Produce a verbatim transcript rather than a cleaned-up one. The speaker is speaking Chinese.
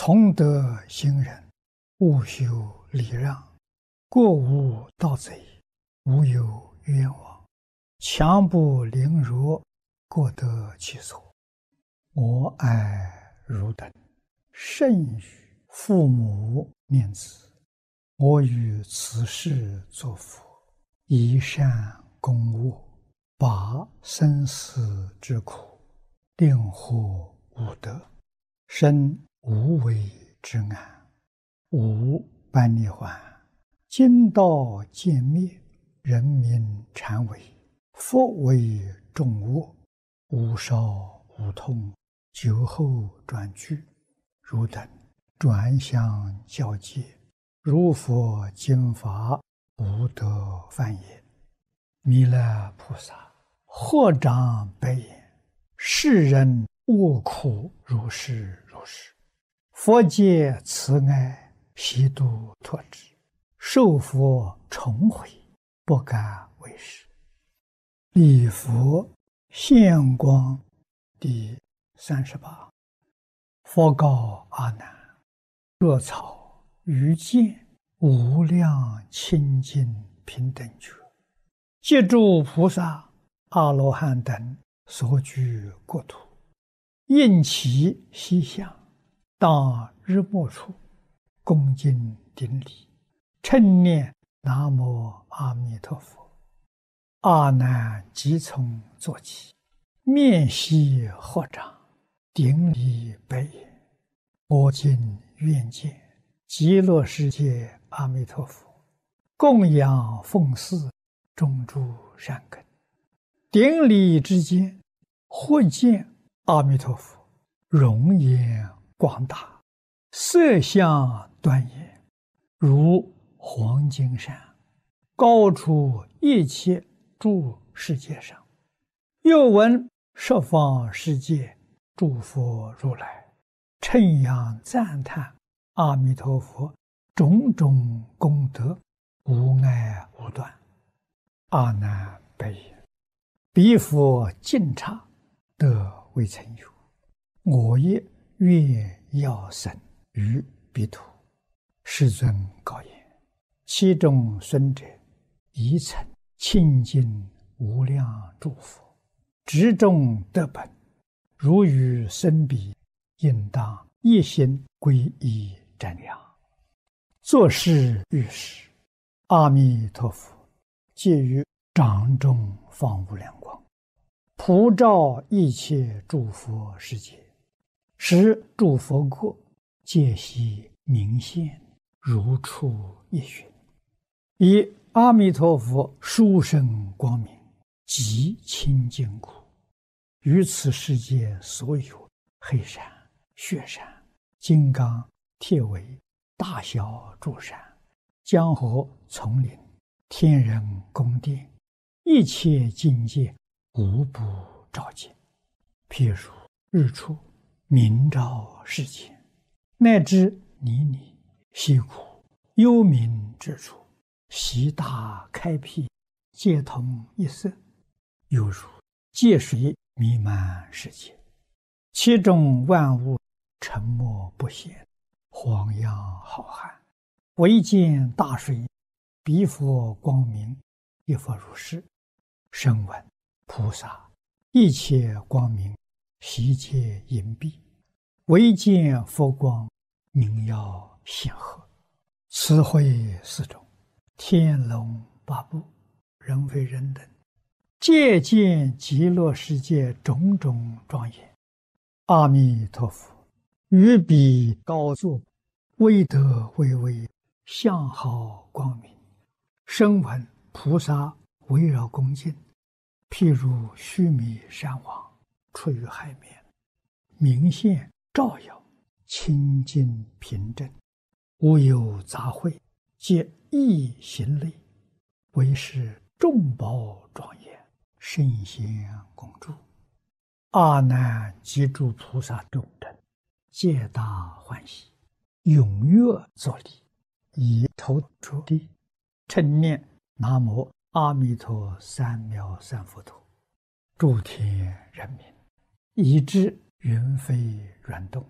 从德行人，务修礼让，过无盗贼，无有冤枉，强不凌辱，各得其所。我爱汝等，甚于父母念子。我于此世作佛，以善供恶，拔生死之苦，令获无得，生无为之安，无般涅槃。今道渐灭，人民禅为，佛为众恶，无少无痛，久后转居。汝等转相交界，如佛经法，不得犯也。弥勒菩萨合掌白言：世人恶苦如是如是，佛界慈爱，悉度脱之，受佛重回，不敢为是。礼佛现光第三十八。佛告阿难：若草于见无量清净平等觉，借诸菩萨、阿罗汉等所居国土，应其西向，当日暮处，恭敬顶礼，称念南无阿弥陀佛。阿难即从坐起，面悉合掌，顶礼白言：我今愿见极乐世界阿弥陀佛，供养奉祀，种诸善根。顶礼之间，或见阿弥陀佛容颜广大，色相端严，如黄金山，高出一切诸世界上。又闻十方世界诸佛如来称扬赞叹阿弥陀佛种种功德，无碍无断。阿难白言：彼佛尽刹，得未曾有。我也愿要生于彼土。世尊告言：其中孙者，宜曾清净无量诸佛，执众得本，如与生彼，应当一心皈依瞻仰。作是遇事，阿弥陀佛借于掌中放无量光，普照一切诸佛世界，使诸佛国皆悉明现，如出一寻。以阿弥陀佛殊胜光明，极清净故，于此世界所有黑山、雪山、金刚、铁围、大小诸山、江河、丛林、天人宫殿，一切境界无不照见。譬如日出明照世间，乃至泥泞、溪谷、幽冥之处，悉大开辟，皆同一色，犹如界水弥漫世界，其中万物沉默不显，荒洋浩瀚，唯见大水，彼佛光明，亦复如是。声闻菩萨一切光明，悉皆隐蔽，唯见佛光，明耀显赫。此会四种，天龙八部，人非人等，皆见极乐世界种种庄严。阿弥陀佛于彼高坐，威德巍巍，相好光明。声闻菩萨围绕恭敬，譬如须弥山王出于海面，明现照耀，清净平正，无有杂秽，皆一行类，为是众宝庄严，圣贤共住。阿难及诸菩萨众等，皆大欢喜，踊跃作礼，以头着地，称念南无阿弥陀三藐三菩提。诸天人民，以至云飞软动，